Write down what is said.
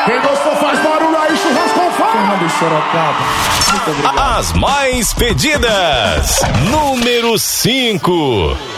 Quem gostou faz barulho aí, churrasco com fome. Fernando Sorocaba. Muito obrigado. As mais pedidas. Número 5.